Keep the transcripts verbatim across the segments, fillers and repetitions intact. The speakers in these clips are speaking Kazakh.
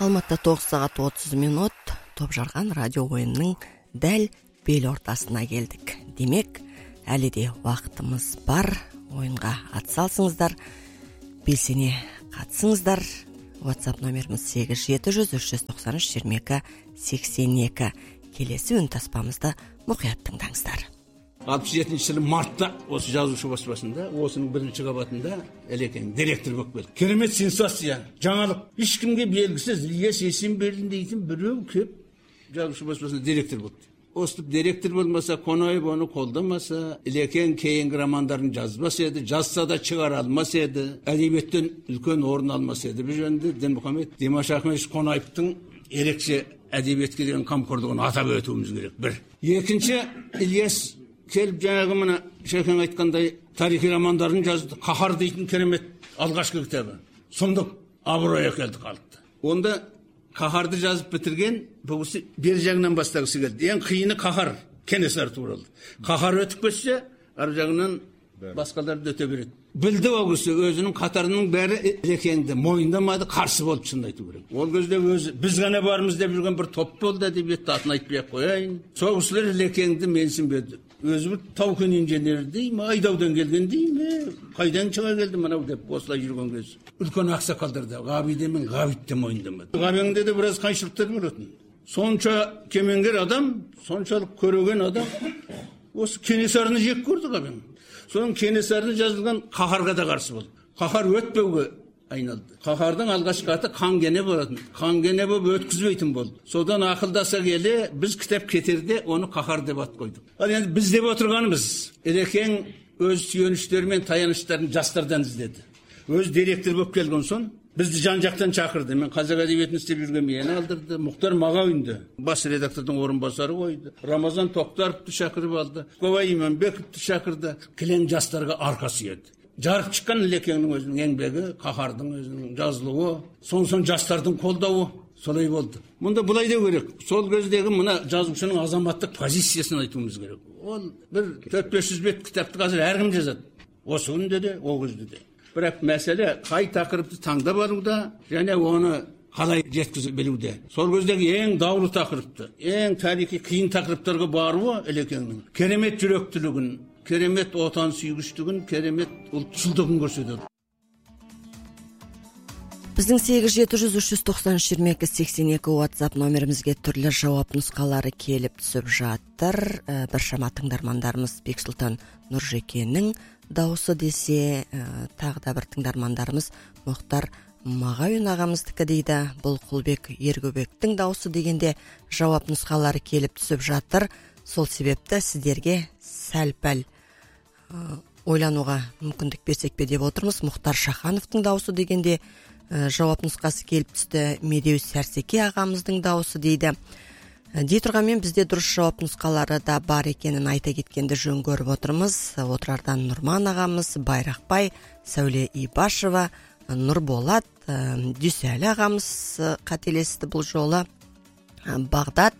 Алматыда тоғыз сағат отыз минут. Топ жарған радио ойынның дәл бел ортасына келдік. Демек, әлі де уақытымыз бар. Ойынға атсалсыңыздар, белсене қатысыңыздар. WhatsApp номеріміз сегіз жеті жүз үш жүз тоқсан үш жиырма екі сексен екі. Келесі үн таспамызды мұқият тыңдаңыздар. алпыс жетінші жылы мартта осы жазушы баспасында, осының бірінші қабатында Элекең директор болып келді. Керемет сенсация, жаңалық. Ешкімге белгісіз Ильяс Есенберлин дейтін біреу кеп жазушы баспасында директор болды. Осып директор болмаса, Қонаев оны қолдамаса, Элекең кейінгі романдарын жазбас еді, жазса да шығара алмас еді, әдебиеттен үлкен орын алмас еді. Бұл жөнінде Дінмұхамед Димаш Ахметович Қонаевтың ерекше әдебиетке деген қамқорлығын атап өтуіміз керек. Бір. Екінші, Ильяс келіп жаңағы мына Шәкең айтқандай тарихи романдарын жазды. Қаһар дейтін керемет алғашқы кітабы. Сұмдық абырой әкелді халықты. Онда Қаһарды жазып бітірген, бұғысы бер жағынан бастағысы келді. Ең қиыны Қаһар, Кенесары туралы. Қаһар өтіп кетсе, ар жағынан басқаларды өте береді. Білді ол кісі, өзінің қатарының бәрі Элекеңді мойындамады, қарсы болып шынын айту керек. Ол кезде өзі біз ғана бармыз деп жүрген бір топ болды, әдебиетті атын айтпай-ақ қояйын. Сол кісілер Элекеңді менсінбеді. Өзі бір тау-кен инженері дей ме, Айдаудан келген дей ме, қайдан шыға келді мынау деп осылай жүрген кез. Үлкен ақсақалдарда Ғабиде мен Ғабит те мойындамады. Ғабеңде де біраз қайшылықтар болатын. Сонша кемеңгер адам, соншалық көреген адам, осы Кенесарыны жек көрді Ғабең. Соның Кенесарыны жазылған Қаһарға да қарсы болды. Қаһар өтпеуге айналды. Қаһардың алғашқы аты Қангене болатын. Қангене болып өткізбейтін болды. Содан ақылдаса келе, біз кітап кетерде оны Қаһар деп ат қойдық. Ал енді біз деп отырғанымыз, Элекең өз сүйеніштері мен таяныштарын жастардан іздеді. Өз директор болып келген соң, бізді жан-жақтан шақырды. Мен қазақ әдебиетін істеп жүрген мені алдырды. Мұхтар Мағауинді бас редактордың орынбасары қойды. Рамазан Тоқтаровты шақырып алды. Ковай Иманбековті шақырды. Кілең жастарға арқа сүйеді. Жарық шыққан Элекеңнің өзінің еңбегі, Қаһардың өзінің жазылуы, сон-сон жастардың қолдауы солай болды. Мұнда бұлай деу керек. Сол кездегі мына жазушының азаматтық позициясын айтуымыз керек. Ол бір төрт бес жүз бет кітапты қазір әркім жазады. Осы күнде де, ол кезде де. Бірақ мәселе қай тақырыпты таңдап алуда, және оны қалай жеткізіп білуде. Сол кездегі ең даулы тақырыпты, ең тарихи қиын тақырыптарға баруы Элекеңнің керемет жүректілігін, керемет отан сүйгіштігін, керемет ұлтшылдығын көрсетеді. Біздің сегіз жеті жүз үш жүз тоқсан үш жиырма екі сексен екі WhatsApp номерімізге түрлі жауап нұсқалары келіп түсіп жатыр. Біршама тыңдармандарымыз Бексұлтан Нұржекенің дауысы десе, тағы да бір тыңдармандарымыз Мұхтар Мағауин ағамыздікі дейді. Бұл Құлбек Ергөбектің дауысы дегенде жауап нұсқалары келіп түсіп жатыр. Сол себепті сіздерге сәл-пәл ойлануға мүмкіндік берсек пе деп отырмыз. Мұхтар Шахановтың дауысы дегенде жауап нұсқасы келіп түсті. Медеу Сәрсеке ағамыздың дауысы дейді. Дей тұрғанмен бізде дұрыс жауап нұсқалары да бар екенін айта кеткенді жөн көріп отырмыз. Отырардан Нұрман ағамыз, Байрақбай, Сәуле Ибашева, Нұрболат, Дүйсәлі ағамыз қателесті бұл жолы, Бағдат,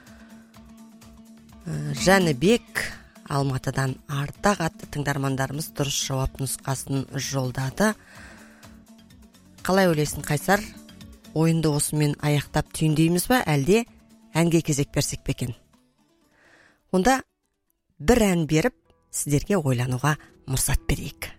Жәнібек, Алматыдан Ардақ атты тыңдармандарымыз дұрыс жауап нұсқасын жолдады. Қалай ойлайсың Қайсар? Ойынды осымен аяқтап түйіндейміз ба, әлде әнге кезек берсек пе екен? Онда бір ән беріп, сіздерге ойлануға мұрсат берейік.